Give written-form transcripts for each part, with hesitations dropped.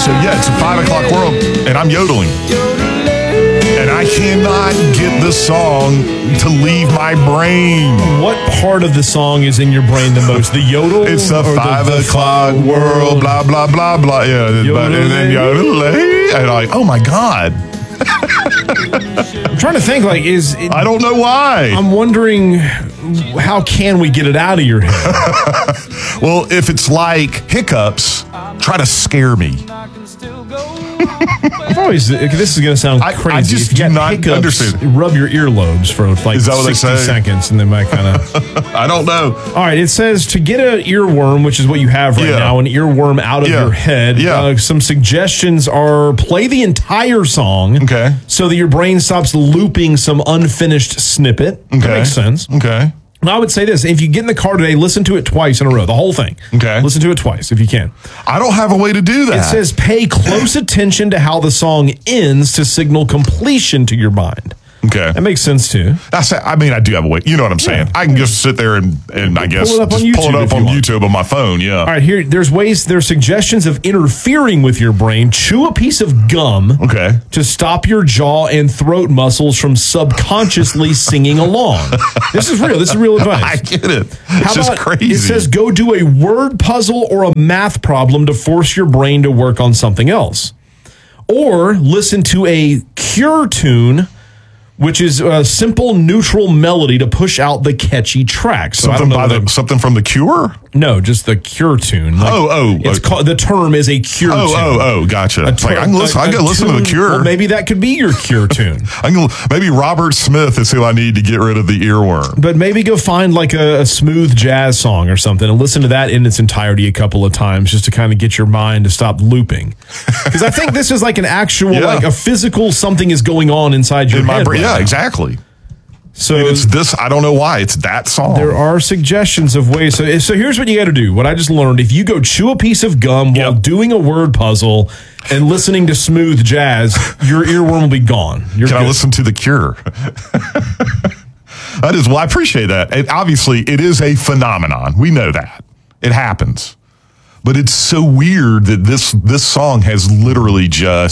So, yeah, it's a 5 o'clock world, and I'm yodeling. And I cannot get the song to leave my brain. What part of the song is in your brain the most? The yodel? It's the 5 o'clock world, blah, blah, blah, blah. Yeah, and then yodel. And like, oh, my God. I'm trying to think, like, I don't know why. I'm wondering, how can we get it out of your head? Well, if it's like hiccups, try to scare me. I've always, this is going to sound crazy. I just if you do got not hiccups, understand. Rub your earlobes for like Is that what 60 they say? seconds, and then might kind of. I don't know. All right, it says to get an earworm, which is what you have right now, an earworm out of your head. Yeah. Some suggestions are play the entire song, Okay. so that your brain stops looping some unfinished snippet. Okay. That makes sense. Okay. And I would say this: if you get in the car today, listen to it twice in a row, the whole thing. Okay. Listen to it twice if you can. I don't have a way to do that. It says pay close attention to how the song ends to signal completion to your mind. Okay. That makes sense too. I mean, I do have a way. You know what I'm saying? Yeah. I can just sit there and I guess Pull it up on just pull it YouTube up if on you want. YouTube on my phone. Yeah. All right, there's suggestions of interfering with your brain. Chew a piece of gum Okay. to stop your jaw and throat muscles from subconsciously singing along. This is real. This is real advice. I get it. It's just crazy. It says go do a word puzzle or a math problem to force your brain to work on something else. Or listen to a Cure tune, which is a simple neutral melody to push out the catchy track. So something from The Cure? No, just the Cure tune. It's called, the term is a Cure tune. Gotcha. I can listen to The Cure. Well, maybe that could be your Cure tune. Maybe Robert Smith is who I need to get rid of the earworm. But maybe go find like a smooth jazz song or something and listen to that in its entirety a couple of times just to kind of get your mind to stop looping. Because I think this is like an actual, like a physical something is going on inside your head. Yeah, exactly. So it's this. I don't know why it's that song. There are suggestions of ways. So here's what you got to do. What I just learned: if you go chew a piece of gum while doing a word puzzle and listening to smooth jazz, your earworm will be gone. Can I listen to The Cure? That is. Well, I appreciate that. Obviously, it is a phenomenon. We know that it happens, but it's so weird that this song has literally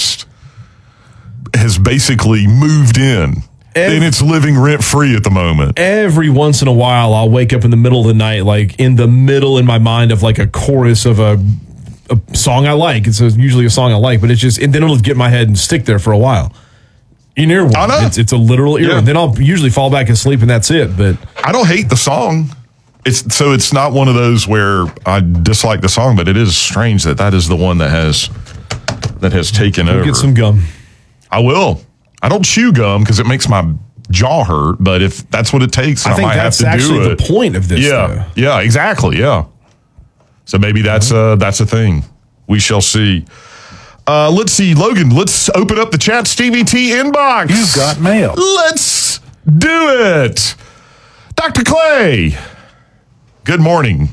has basically moved in. And it's living rent-free at the moment. Every once in a while, I'll wake up in the middle of the night, like in the middle in my mind of like a chorus of a song I like. It's usually a song I like, but it's just, and then it'll get in my head and stick there for a while. An earworm. It's a literal earworm. Yeah. Then I'll usually fall back asleep and that's it. But I don't hate the song. It's not one of those where I dislike the song, but it is strange that is the one that has taken over. Get some gum. I will. I don't chew gum because it makes my jaw hurt, but if that's what it takes, I might have to do it. I think that's actually the point of this. Yeah, exactly. Yeah. So maybe that's a thing. We shall see. Let's see, Logan. Let's open up the Chat Stevie T inbox. You've got mail. Let's do it, Dr. Clay. Good morning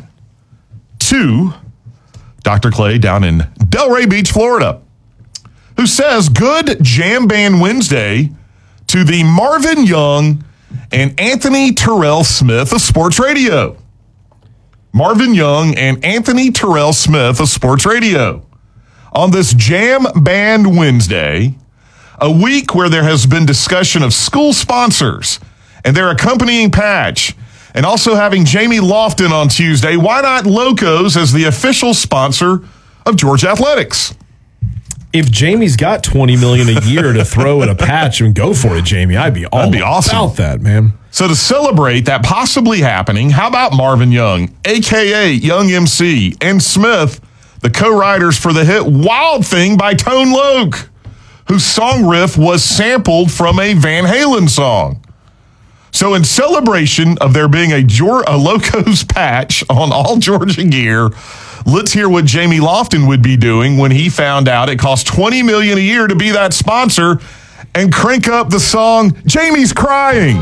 to Dr. Clay down in Delray Beach, Florida, who says, good Jam Band Wednesday to the Marvin Young and Anthony Terrell Smith of Sports Radio. Marvin Young and Anthony Terrell Smith of Sports Radio. On this Jam Band Wednesday, a week where there has been discussion of school sponsors and their accompanying patch, and also having Jamie Lofton on Tuesday, why not Locos as the official sponsor of Georgia Athletics? If Jamie's got $20 million a year to throw at a patch, and go for it, Jamie. I'd be awesome about that, man. So to celebrate that possibly happening, how about Marvin Young, a.k.a. Young MC, and Smith, the co-writers for the hit Wild Thing by Tone Loc, whose song riff was sampled from a Van Halen song. So in celebration of there being a Locos patch on all Georgia gear, let's hear what Jamie Lofton would be doing when he found out it cost $20 million a year to be that sponsor, and crank up the song Jamie's Crying.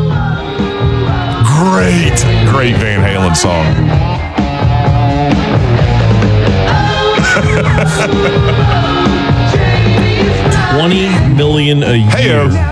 Great Van Halen song. $20 million a year. Hey-o.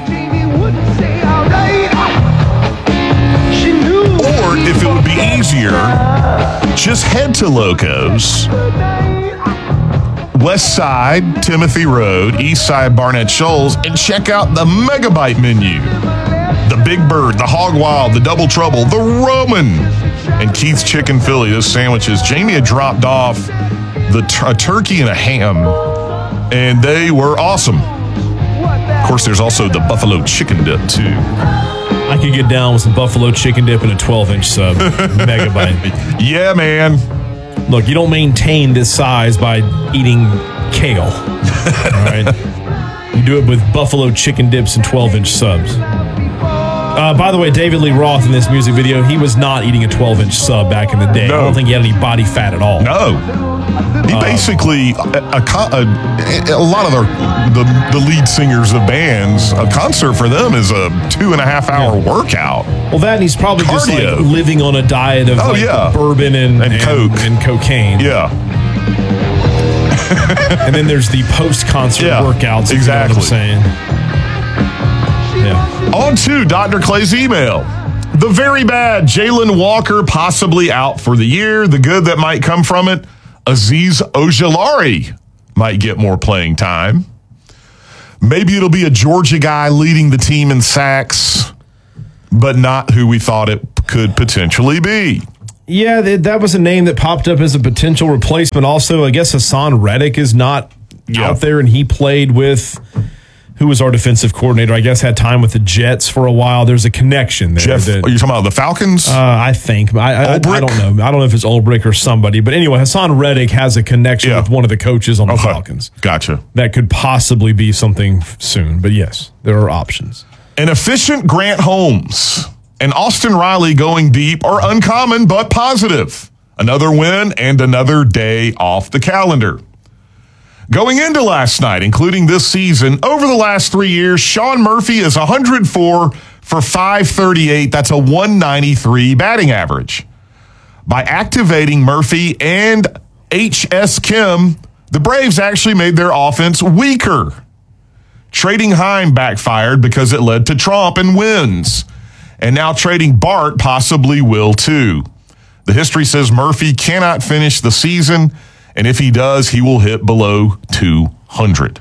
Or if it would be easier, just head to Locos, West Side, Timothy Road, East Side, Barnett Shoals, and check out the Megabyte menu. The Big Bird, the Hog Wild, the Double Trouble, the Roman, and Keith's Chicken Philly. Those sandwiches. Jamie had dropped off a turkey and a ham, and they were awesome. Of course, there's also the buffalo chicken dip, too. I could get down with some buffalo chicken dip and a 12-inch sub. Megabyte. Yeah, man. Look, you don't maintain this size by eating kale. All right? You do it with buffalo chicken dips and 12-inch subs. By the way, David Lee Roth in this music video, he was not eating a 12-inch sub back in the day. No. I don't think he had any body fat at all. No. He basically, a lot of the lead singers of bands, a concert for them is a 2.5 hour workout. Well, that and he's probably just like living on a diet of bourbon and Coke and cocaine. Yeah. And then there's the post-concert workouts. Exactly. If you know what I'm saying. Yeah. On to Dr. Clay's email. The very bad, Jalen Walker possibly out for the year. The good that might come from it, Azeez Ojulari might get more playing time. Maybe it'll be a Georgia guy leading the team in sacks, but not who we thought it could potentially be. Yeah, that was a name that popped up as a potential replacement. Also, I guess Hassan Reddick is not out there, and he played with... Who was our defensive coordinator? I guess had time with the Jets for a while. There's a connection there. Jeff, are you talking about the Falcons? I think. I don't know. I don't know if it's Ulbrich or somebody. But anyway, Hassan Reddick has a connection with one of the coaches on the Falcons. Gotcha. That could possibly be something soon. But yes, there are options. An efficient Grant Holmes and Austin Riley going deep are uncommon but positive. Another win and another day off the calendar. Going into last night, including this season, over the last 3 years, Sean Murphy is 104 for 538. That's a 193 batting average. By activating Murphy and H.S. Kim, the Braves actually made their offense weaker. Trading Heim backfired because it led to Tromp and wins. And now trading Bart possibly will too. The history says Murphy cannot finish the season, and if he does, he will hit below 200.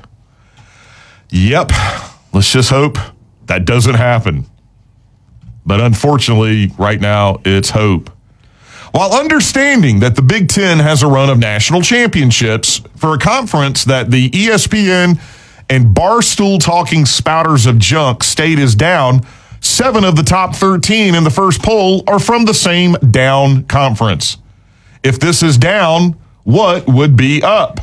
Yep, let's just hope that doesn't happen. But unfortunately, right now, it's hope. While understanding that the Big Ten has a run of national championships for a conference that the ESPN and Barstool talking spouters of junk state is down, 7 of the top 13 in the first poll are from the same down conference. If this is down, what would be up?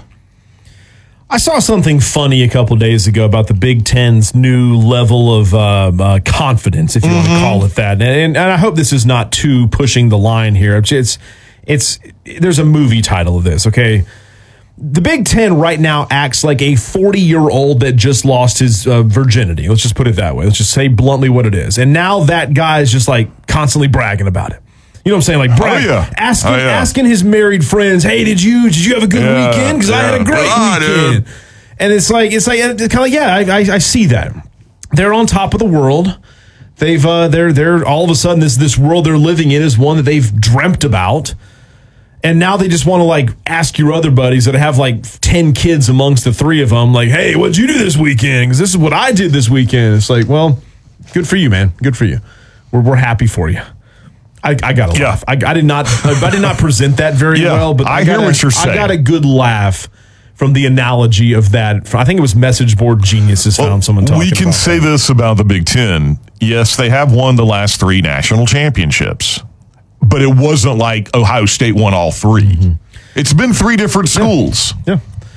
I saw something funny a couple days ago about the Big Ten's new level of confidence, if you want to call it that. And I hope this is not too pushing the line here. It's there's a movie title of this, okay? The Big Ten right now acts like a 40-year-old that just lost his virginity. Let's just put it that way. Let's just say bluntly what it is. And now that guy is just like constantly bragging about it. You know what I'm saying? Like, brag, asking his married friends, hey, did you have a good weekend? Because I had a great weekend. Dude. And it's kind of like, I see that. They're on top of the world. They're all of a sudden this world they're living in is one that they've dreamt about. And now they just want to like ask your other buddies that have like 10 kids amongst the 3 of them, like, hey, what'd you do this weekend? Because this is what I did this weekend. It's like, well, good for you, man. Good for you. We're happy for you. I got a laugh. I did not present that very well, but I hear what you're saying. I got a good laugh from the analogy of that. I think it was Message Board Geniuses found someone talking about We can say this about the Big Ten. Yes, they have won the last 3 national championships, but it wasn't like Ohio State won all 3. Mm-hmm. It's been 3 different schools. Yeah.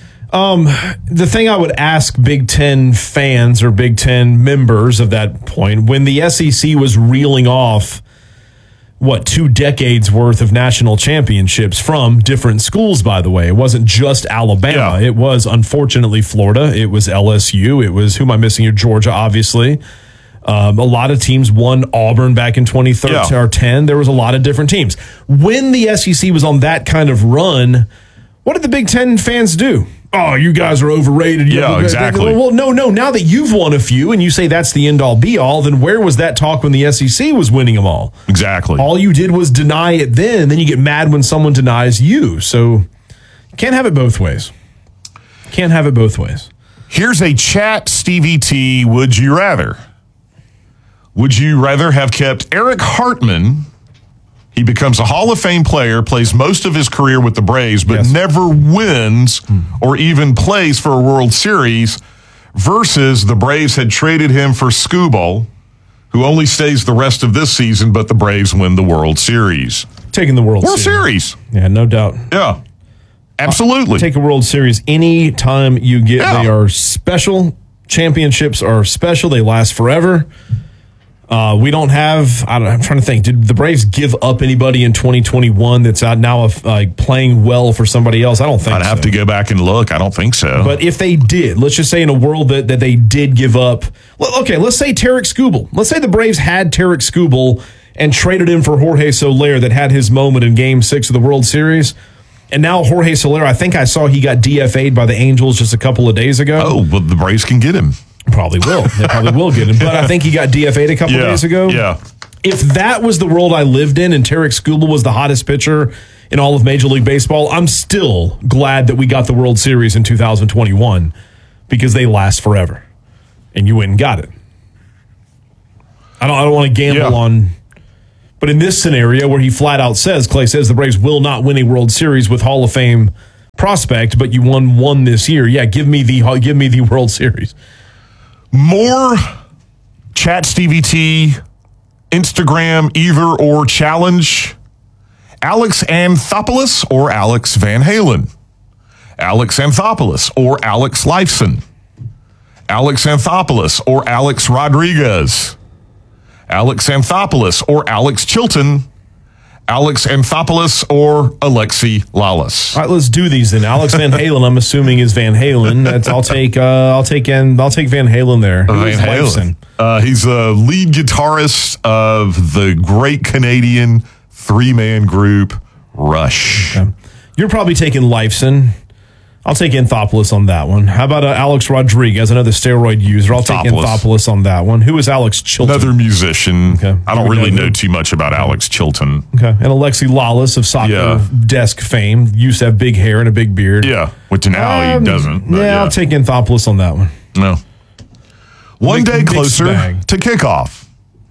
The thing I would ask Big Ten fans or Big Ten members of that point, when the SEC was reeling off 2 decades worth of national championships from different schools, by the way. It wasn't just Alabama. Yeah. It was, unfortunately, Florida. It was LSU. It was, who am I missing here? Georgia, obviously. A lot of teams won. Auburn back in 2013 or 10. There was a lot of different teams. When the SEC was on that kind of run, what did the Big Ten fans do? Oh, you guys are overrated. Yeah, exactly. Well, no. Now that you've won a few and you say that's the end-all, be-all, then where was that talk when the SEC was winning them all? Exactly. All you did was deny it then you get mad when someone denies you. So you can't have it both ways. Can't have it both ways. Here's a chat Stevie T. Would you rather? Would you rather have kept Eric Hartman? He becomes a Hall of Fame player, plays most of his career with the Braves, but never wins or even plays for a World Series, versus the Braves had traded him for Skubal, who only stays the rest of this season, but the Braves win the World Series. Taking the World Series. Yeah, no doubt. Yeah, absolutely. Take a World Series any time you get. Yeah. They are special. Championships are special. They last forever. We don't have. I'm trying to think. Did the Braves give up anybody in 2021 that's out now playing well for somebody else? I don't think. I'd have to go back and look. I don't think so. But if they did, let's just say in a world that they did give up. Okay, let's say Tarek Skubal. Let's say the Braves had Tarek Skubal and traded him for Jorge Soler that had his moment in Game 6 of the World Series. And now Jorge Soler, I think I saw he got DFA'd by the Angels just a couple of days ago. Oh, well, the Braves can get him. Probably will. They probably will get him. But I think he got DFA'd a couple of days ago. Yeah. If that was the world I lived in and Tarek Skubal was the hottest pitcher in all of Major League Baseball, I'm still glad that we got the World Series in 2021 because they last forever. And you went and got it. I don't want to gamble on... But in this scenario where he flat out says, Clay says the Braves will not win a World Series with Hall of Fame prospect, but you won one this year. Yeah, give me the World Series. More chat Stevie T, Instagram either or challenge. Alex Anthopoulos or Alex Van Halen. Alex Anthopoulos or Alex Lifeson. Alex Anthopoulos or Alex Rodriguez. Alex Anthopoulos or Alex Chilton, Alex Anthopoulos or Alexi Lalas. All right, let's do these then. Alex Van Halen, I'm assuming is Van Halen. I'll take Van Halen there. Van Halen. He's the lead guitarist of the great Canadian three-man group Rush. Okay. You're probably taking Lifeson. I'll take Anthopoulos on that one. How about Alex Rodriguez, another steroid user? I'll take Anthopoulos on that one. Who is Alex Chilton? Another musician. Okay. I don't really know too much about Alex Chilton. Okay. And Alexi Lalas of soccer desk fame. Used to have big hair and a big beard. Yeah, which now he doesn't. Yeah, I'll take Anthopoulos on that one. No. One day closer to kickoff.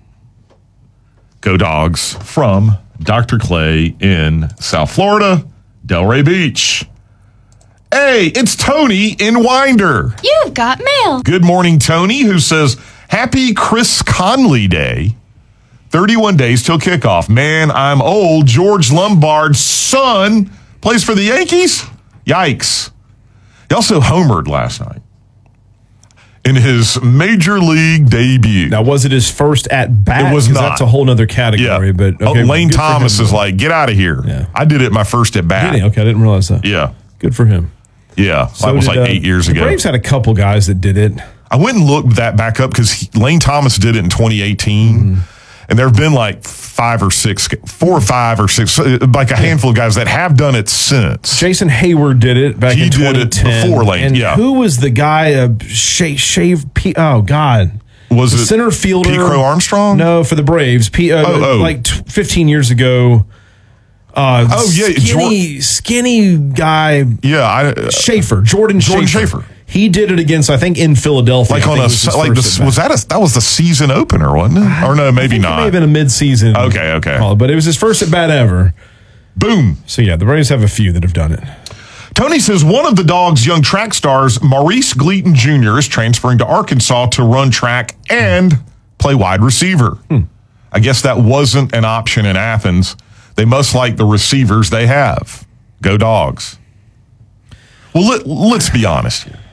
Go Dogs from Dr. Clay in South Florida, Delray Beach. Hey, it's Tony in Winder. You've got mail. Good morning, Tony, who says, Happy Chris Conley Day. 31 days till kickoff. Man, I'm old. George Lombard's son plays for the Yankees? Yikes. He also homered last night in his major league debut. Now, was it his first at bat? It was not. That's a whole other category. Yeah. But okay, Lane Thomas is like, get out of here. Yeah. I did it my first at bat. Okay, I didn't realize that. Yeah. Good for him. Yeah, so that was like 8 years ago. The Braves had a couple guys that did it. I went and looked that back up because Lane Thomas did it in 2018. And there have been like 4 or 5 or 6, like a handful of guys that have done it since. Jason Hayward did it back in 2010. He did it before Lane, and who was the guy, oh, God. Was the it center fielder? Pete Crow Armstrong? No, for the Braves. Like 15 years ago. Skinny guy. Yeah, Schaefer, Jordan Schaefer. He did it against, I think, in Philadelphia. Like that was the season opener, wasn't it? Or no, maybe not. It may have been a mid-season. Okay. But it was his first at bat ever. Boom. So yeah, the Braves have a few that have done it. Tony says one of the Dogs' young track stars, Maurice Gleaton Jr., is transferring to Arkansas to run track and play wide receiver. I guess that wasn't an option in Athens. They must like the receivers they have. Go Dogs. Well, let's be honest here.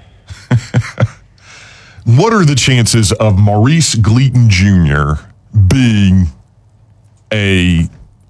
What are the chances of Maurice Gleaton Jr. being an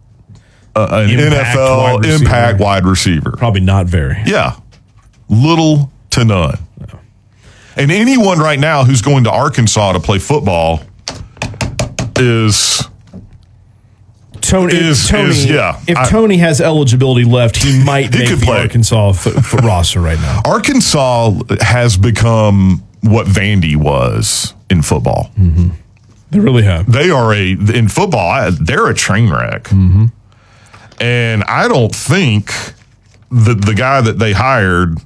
NFL impact wide receiver? Probably not very. Yeah. Little to none. No. And anyone right now who's going to Arkansas to play football is... Tony, if Tony has eligibility left, he might make the Arkansas roster right now. Arkansas has become what Vandy was in football. Mm-hmm. They really have. They are in football, they're a train wreck. Mm-hmm. And I don't think the guy that they hired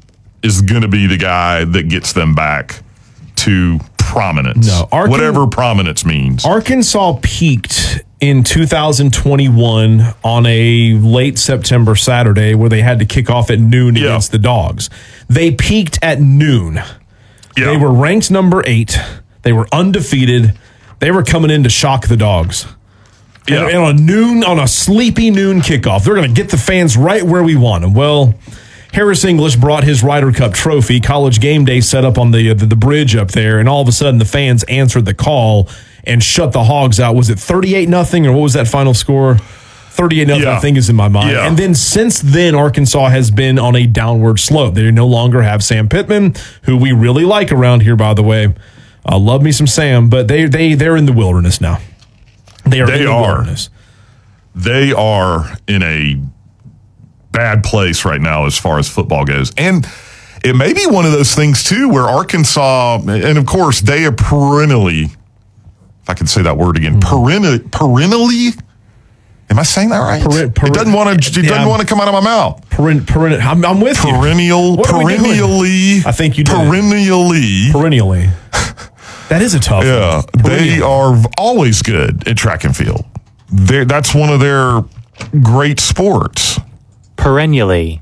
is going to be the guy that gets them back to prominence. No, whatever prominence means. Arkansas peaked in 2021 on a late September Saturday where they had to kick off at noon against the Dogs. They peaked at noon. Yeah. They were ranked number 8. They were undefeated. They were coming in to shock the Dogs. Yeah. And on a sleepy noon kickoff, they're going to get the fans right where we want them. Well, Harris English brought his Ryder Cup trophy. College Game Day set up on the bridge up there, and all of a sudden the fans answered the call and shut the Hogs out. Was it 38-0, or what was that final score? 38-0, I think, is in my mind. Yeah. And then since then, Arkansas has been on a downward slope. They no longer have Sam Pittman, who we really like around here, by the way. Love me some Sam, but they're in the wilderness now. They are in the wilderness. They are in a bad place right now as far as football goes. And it may be one of those things, too, where Arkansas, and of course, they are perennially, if I can say that word again, perennially, am I saying that right? It doesn't want to come out of my mouth. I'm with you. Perennially. I think you did. Perennially. That is a tough one. Yeah, they are always good at track and field. That's one of their great sports. Perennially.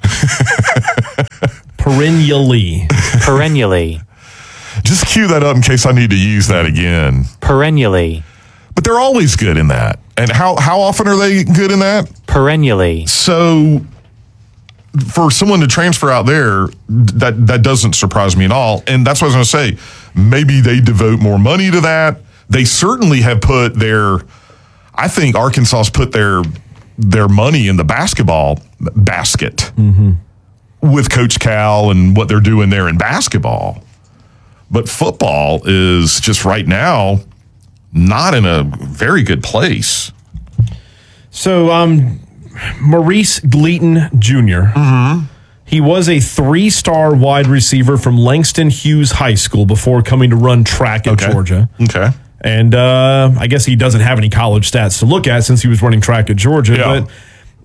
Just cue that up in case I need to use that again. Perennially. But they're always good in that. And how often are they good in that? Perennially. So for someone to transfer out there, that doesn't surprise me at all. And that's what I was going to say. Maybe they devote more money to that. They certainly have put I think Arkansas's put their money in the basketball basket with Coach Cal and what they're doing there in basketball. But football is just right now not in a very good place. So, Maurice Gleaton Jr., he was a 3-star wide receiver from Langston Hughes High School before coming to run track at Georgia. Okay. And I guess he doesn't have any college stats to look at since he was running track at Georgia. Yeah. But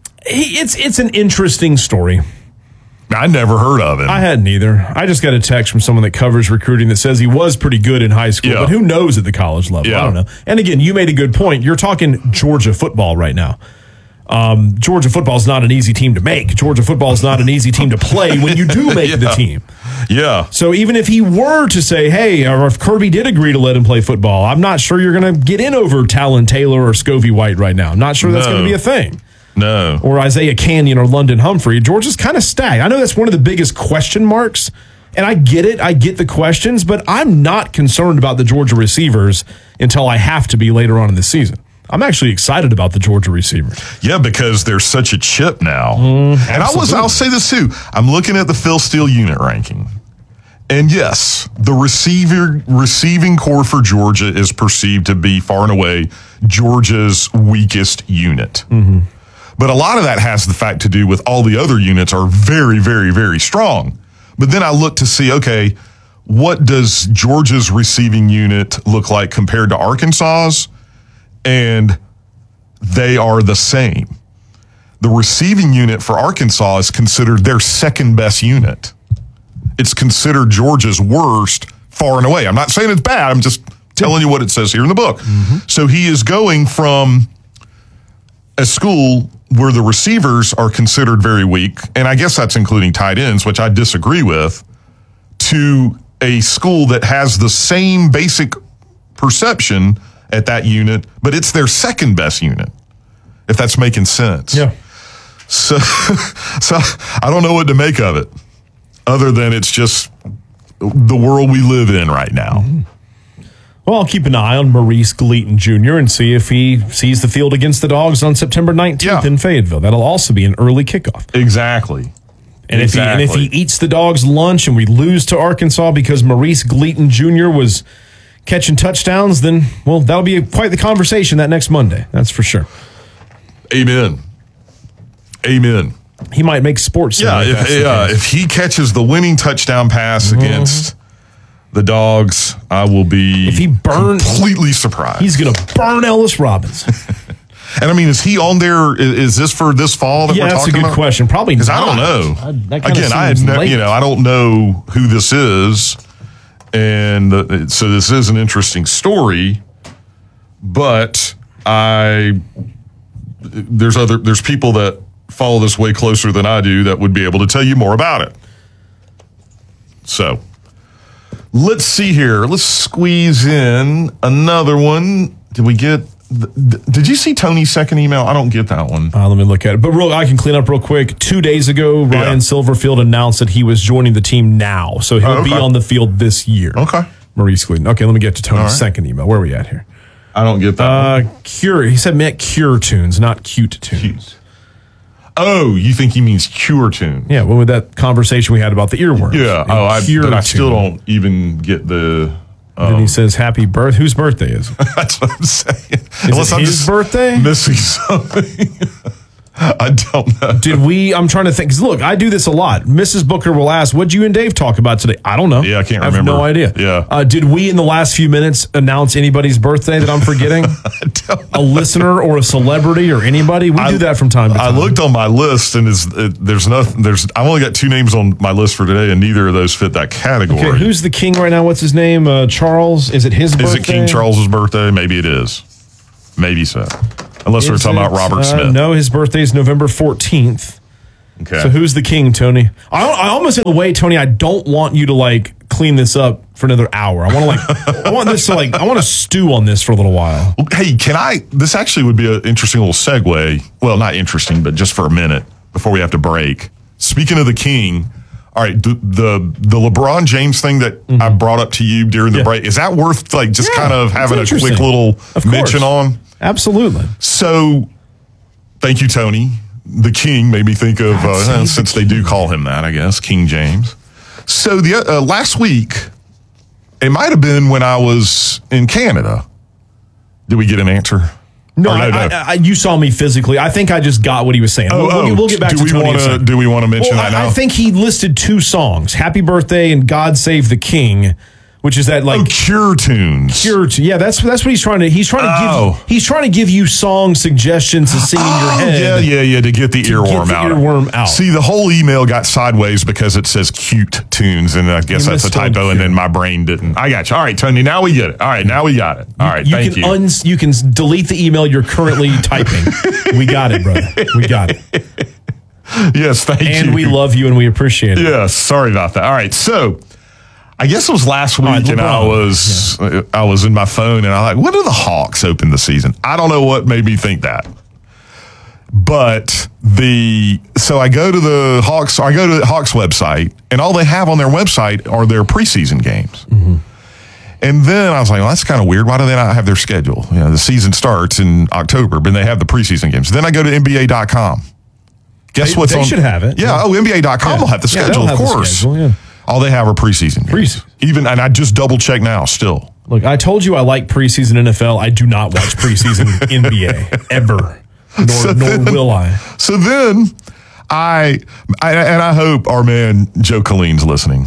it's an interesting story. I never heard of him. I hadn't either. I just got a text from someone that covers recruiting that says he was pretty good in high school, but who knows at the college level? I don't know. And again, you made a good point. You're talking Georgia football right now. Georgia football is not an easy team to make. Georgia football is not an easy team to play when you do make the team. Yeah. So even if he were to say, hey, or if Kirby did agree to let him play football, I'm not sure you're going to get in over Talon Taylor or Scovie White right now. I'm not sure that's going to be a thing. No. Or Isaiah Canyon or London Humphrey. Georgia's kind of stacked. I know that's one of the biggest question marks, and I get it. I get the questions, but I'm not concerned about the Georgia receivers until I have to be later on in the season. I'm actually excited about the Georgia receivers. Yeah, because there's such a chip now. And I'll say this too. I'm looking at the Phil Steele unit ranking. And yes, the receiving core for Georgia is perceived to be far and away Georgia's weakest unit. But a lot of that has the fact to do with all the other units are very, very, very strong. But then I look to see, okay, what does Georgia's receiving unit look like compared to Arkansas's? And they are the same. The receiving unit for Arkansas is considered their second best unit. It's considered Georgia's worst far and away. I'm not saying it's bad. I'm just telling you what it says here in the book. So he is going from a school where the receivers are considered very weak, and I guess that's including tight ends, which I disagree with, to a school that has the same basic perception at that unit, but it's their second best unit, if that's making sense. Yeah. So I don't know what to make of it, other than it's just the world we live in right now. Well, I'll keep an eye on Maurice Gleaton Jr. and see if he sees the field against the Dogs on September 19th in Fayetteville. That'll also be an early kickoff. Exactly. And if he eats the Dogs' lunch and we lose to Arkansas because Maurice Gleaton Jr. was catching touchdowns, then, well, that'll be quite the conversation that next Monday. That's for sure. Amen. He might make sports. If he catches the winning touchdown pass against the Dogs, I will be completely surprised. He's going to burn Ellis Robbins. And I mean, is he on there? Is this for this fall that we're that's a talking good about? question. Probably Because not. I don't know. That kinda Again, I seems late. I don't know who this is, and so this is an interesting story. But there's people that follow this way closer than I do that would be able to tell you more about it. So let's see here. Let's squeeze in another one. Did you see Tony's second email? I don't get that one. Let me look at it. But I can clean up real quick. 2 days ago, Ryan Silverfield announced that he was joining the team now. So he'll be on the field this year. Okay. Maurice Glidden. Okay, let me get to Tony's second email. Where are we at here? I don't get that one. Cure. He said meant Cure Tunes, not Cute Tunes. Oh, you think he means Cure Tune? Yeah, what with that conversation we had about the earworms? Yeah. Cure I still Tune. don't even get the... And he says, happy birth. Whose birthday is it? That's what I'm saying. Is it his birthday? Missing something. I don't know. I'm trying to think. 'Cause look, I do this a lot. Mrs. Booker will ask, what'd you and Dave talk about today? I don't know. Yeah, I can't have remember. no idea. Yeah. Did we, in the last few minutes, announce anybody's birthday that I'm forgetting? A listener or a celebrity or anybody? We do that from time to time. I looked on my list, and I've only got 2 names on my list for today, and neither of those fit that category. Okay, who's the king right now? What's his name? Charles? Is it his birthday? Is it King Charles's birthday? Maybe it is. Maybe so. Unless we're talking about Robert Smith. No, his birthday is November 14th. Okay. So who's the king, Tony? I almost in the way, Tony. I don't want you to clean this up for another hour. I want to I want to stew on this for a little while. Hey, this actually would be an interesting little segue. Well, not interesting, but just for a minute before we have to break. Speaking of the king, all right, the LeBron James thing that I brought up to you during the break, is that worth kind of having a quick little mention on? Absolutely. So, thank you, Tony. The king made me think of, since they do call him that, I guess, King James. So, last week, it might have been when I was in Canada. Did we get an answer? No, you saw me physically. I think I just got what he was saying. We'll get back to Tony. Do we want to mention that now? I think he listed 2 songs, Happy Birthday and God Save the King, which is that Cure Tunes. Yeah, that's what he's trying to. He's trying to give you song suggestions to sing in your head. Yeah, to get the earworm out. See, the whole email got sideways because it says cute tunes, and I guess that's a typo, and then my brain didn't. I got you. All right, Tony, now we get it. All right, now we got it. All right, thank you. You can delete the email you're currently typing. We got it, brother. We got it. Yes, thank you. And we love you, and we appreciate it. Yes, sorry about that. All right, so I guess it was last week, and I was in my phone, and I was like, when do the Hawks open the season? I don't know what made me think that. But so I go to the Hawks website, and all they have on their website are their preseason games. Mm-hmm. And then I was like, well, that's kind of weird. Why do they not have their schedule? The season starts in October, but they have the preseason games. Then I go to NBA.com. Guess what's on? They should have it. Yeah. Oh, NBA.com will have the schedule, of course. All they have are preseason games. And I just double check now still. Look, I told you I like preseason NFL. I do not watch preseason NBA ever, nor will I. So then I hope our man Joe Colleen's listening.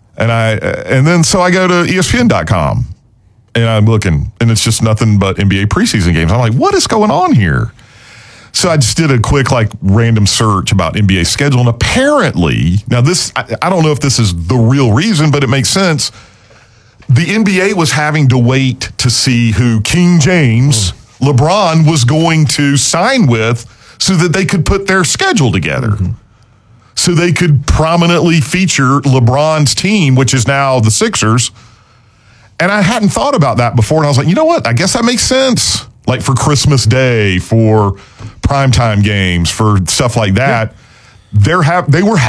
So I go to ESPN.com and I'm looking, and it's just nothing but NBA preseason games. I'm like, what is going on here? So I just did a quick random search about NBA schedule, and apparently, now this, I don't know if this is the real reason, but it makes sense. The NBA was having to wait to see who King James, LeBron, was going to sign with so that they could put their schedule together. Mm-hmm. So they could prominently feature LeBron's team, which is now the Sixers. And I hadn't thought about that before, and I was like, you know what? I guess that makes sense. For Christmas Day, for primetime games, for stuff like that. Yeah.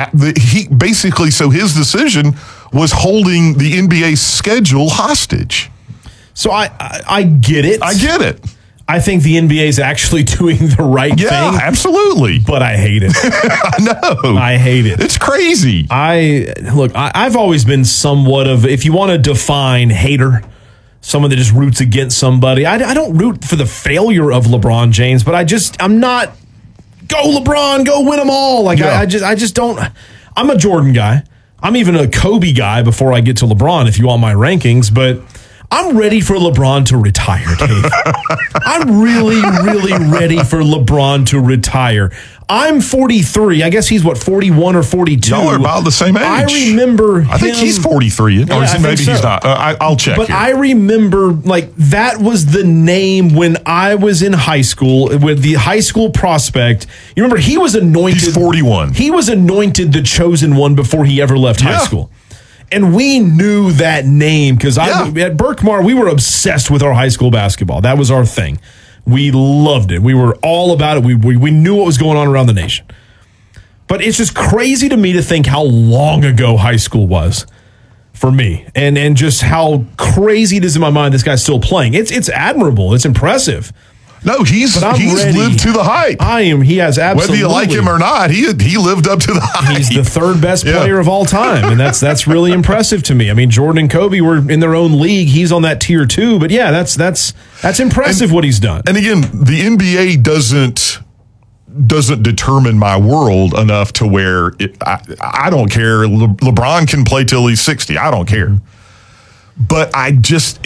So his decision was holding the NBA schedule hostage. So I get it. I get it. I think the NBA is actually doing the right thing. Yeah, absolutely. But I hate it. I know. I hate it. It's crazy. I've always been somewhat of, if you want to define hater, someone that just roots against somebody. I don't root for the failure of LeBron James, but I'm not, go LeBron, go win them all. I just don't. I'm a Jordan guy. I'm even a Kobe guy before I get to LeBron, if you want my rankings, but I'm ready for LeBron to retire, Dave. I'm really, really ready for LeBron to retire. I'm 43. I guess he's, 41 or 42? Y'all are about the same age. I remember I think he's 43. Yeah, Maybe he's not. I'll check But here. I remember, that was the name when I was in high school, with the high school prospect. You remember, he was anointed. He's 41. He was anointed the chosen one before he ever left high school. And we knew that name because at Berkmar, we were obsessed with our high school basketball. That was our thing. We loved it. We were all about it. We knew what was going on around the nation. But it's just crazy to me to think how long ago high school was for me, and just how crazy it is in my mind this guy's still playing. It's admirable. It's impressive. No, he's lived to the hype. He has absolutely. Whether you like him or not, he lived up to the hype. He's the third best player of all time, and that's really impressive to me. I mean, Jordan and Kobe were in their own league. He's on that tier 2, but yeah, that's impressive what he's done. And again, the NBA doesn't determine my world enough to where I don't care. LeBron can play till he's 60. I don't care. But it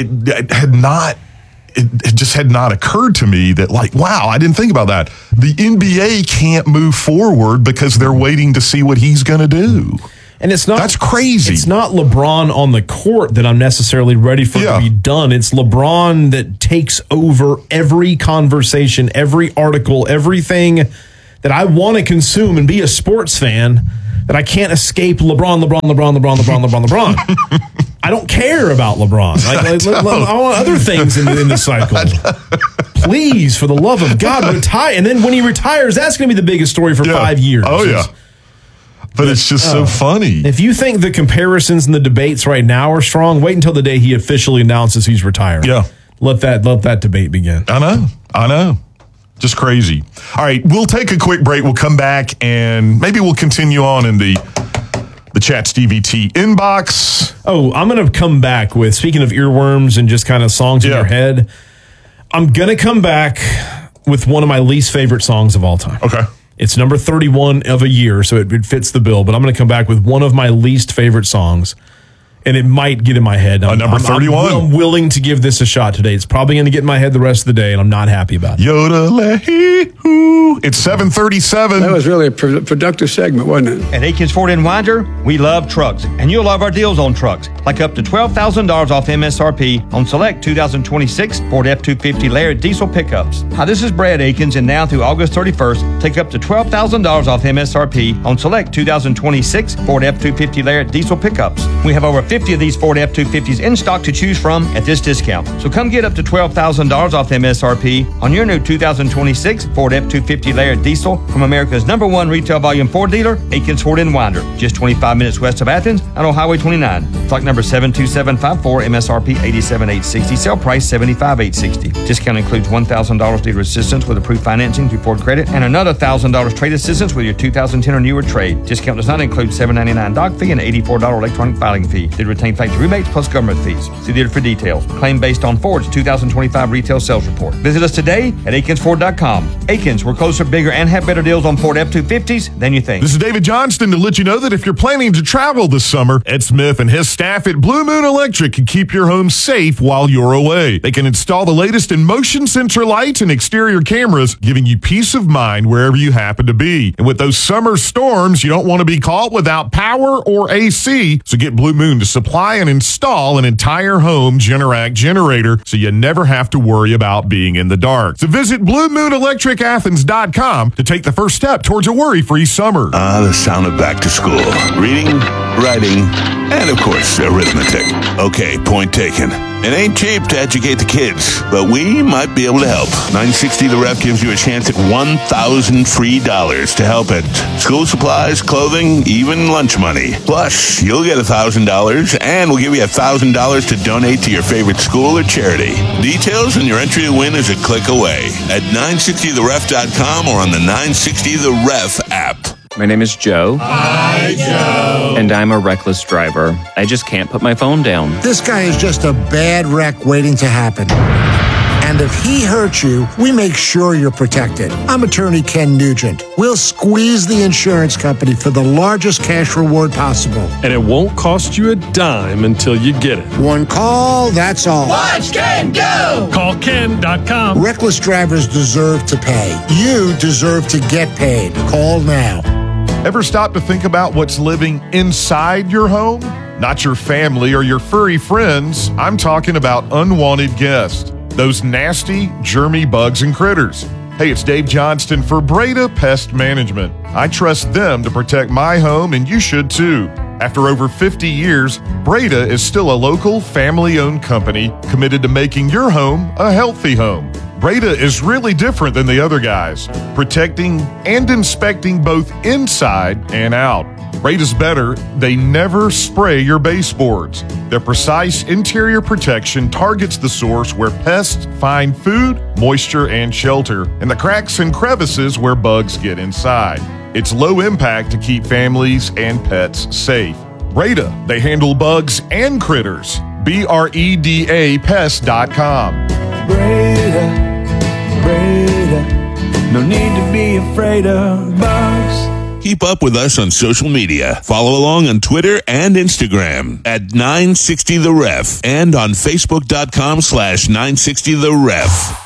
just had not occurred to me that, wow, I didn't think about that. The NBA can't move forward because they're waiting to see what he's going to do. And that's crazy. It's not LeBron on the court that I'm necessarily ready for to be done. It's LeBron that takes over every conversation, every article, everything that I want to consume and be a sports fan, that I can't escape LeBron. I don't care about LeBron. I want other things in the cycle. Please, for the love of God, retire. And then when he retires, that's going to be the biggest story for 5 years. Oh, yeah. But it's just so funny. If you think the comparisons and the debates right now are strong, wait until the day he officially announces he's retiring. Yeah. Let that debate begin. I know. Just crazy. All right, we'll take a quick break. We'll come back and maybe we'll continue on in the Chats DVT inbox. Oh, I'm going to come back with, speaking of earworms and just kind of songs in your head, I'm going to come back with one of my least favorite songs of all time. Okay. It's number 31 of a year, so it fits the bill, but I'm going to come back with one of my least favorite songs, and it might get in my head. Number 31? I'm willing to give this a shot today. It's probably going to get in my head the rest of the day, and I'm not happy about it. Yoda-leh-hoo. It's 7:37. That was really a productive segment, wasn't it? At Akins Ford in Winder, we love trucks, and you'll love our deals on trucks, like up to $12,000 off MSRP on select 2026 Ford F-250 Lariat diesel pickups. Hi, this is Brad Akins, and now through August 31st, take up to $12,000 off MSRP on select 2026 Ford F-250 Lariat diesel pickups. We have over 50 of these Ford F-250s in stock to choose from at this discount. So come get up to $12,000 off MSRP on your new 2026 Ford F-250 Lariat diesel from America's #1 retail volume Ford dealer, Akins Ford in Winder, just 25 minutes west of Athens and on Highway 29. Stock number 72754, MSRP $87,860, sale price $75,860. Discount includes $1,000 dealer assistance with approved financing through Ford Credit and another $1,000 trade assistance with your 2010 or newer trade. Discount does not include $799 doc fee and $84 electronic filing fee. Did retain factory rebates plus government fees. See dealer for details. Claim based on Ford's 2025 retail sales report. Visit us today at AkinsFord.com. Akins, we're closer, bigger, and have better deals on Ford F-250s than you think. This is David Johnston to let you know that if you're planning to travel this summer, Ed Smith and his staff at Blue Moon Electric can keep your home safe while you're away. They can install the latest in motion sensor lights and exterior cameras, giving you peace of mind wherever you happen to be. And with those summer storms, you don't want to be caught without power or AC, so get Blue Moon to supply and install an entire home Generac generator so you never have to worry about being in the dark. So visit BlueMoonElectricAthens.com to take the first step towards a worry-free summer. The sound of back to school. Reading, writing, and of course, arithmetic. Okay, point taken. It ain't cheap to educate the kids, but we might be able to help. 960 The Ref gives you a chance at $1,000 free to help at school supplies, clothing, even lunch money. Plus, you'll get $1,000, and we'll give you $1,000 to donate to your favorite school or charity. Details and your entry to win is a click away at 960theref.com or on the 960 The Ref app. My name is Joe. Hi, Joe. And I'm a reckless driver. I just can't put my phone down. This guy is just a bad wreck waiting to happen. And And if he hurts you, we make sure you're protected. I'm attorney Ken Nugent. We'll squeeze the insurance company for the largest cash reward possible. And it won't cost you a dime until you get it. One call, that's all. Watch Ken go! Call Ken.com. Reckless drivers deserve to pay. You deserve to get paid. Call now. Ever stop to think about what's living inside your home? Not your family or your furry friends. I'm talking about unwanted guests. Those nasty, germy bugs and critters. Hey, it's Dave Johnston for Breda Pest Management. I trust them to protect my home, and you should too. After over 50 years, Breda is still a local, family-owned company committed to making your home a healthy home. Breda is really different than the other guys, protecting and inspecting both inside and out. Breda's better. They never spray your baseboards. Their precise interior protection targets the source where pests find food, moisture, and shelter, and the cracks and crevices where bugs get inside. It's low impact to keep families and pets safe. Breda, they handle bugs and critters. BREDA Pest.com. Breda, no need to be afraid of bugs. Keep up with us on social media. Follow along on Twitter and Instagram at 960 The Ref and on Facebook.com/960 The Ref.